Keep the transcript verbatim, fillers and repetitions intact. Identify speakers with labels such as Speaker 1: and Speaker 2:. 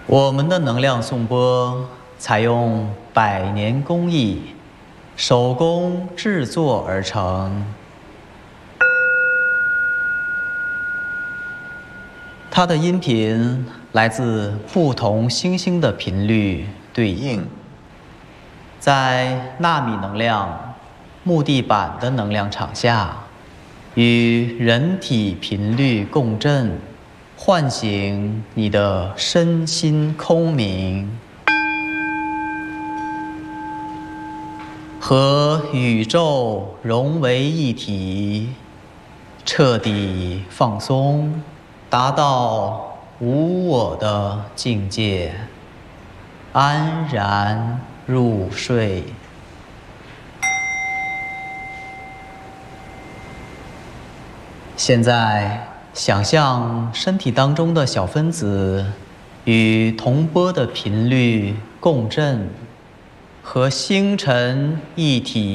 Speaker 1: 我们的能量颂钵采用百年工艺，手工制作而成。它的音频来自不同星星的频率对应，在纳米能量、木地板的能量场下，与人体频率共振，唤醒你的身心空明，和宇宙融为一体，彻底放松，达到无我的境界，安然入睡。现在想象身体当中的小分子与同波的频率共振，和星辰一体。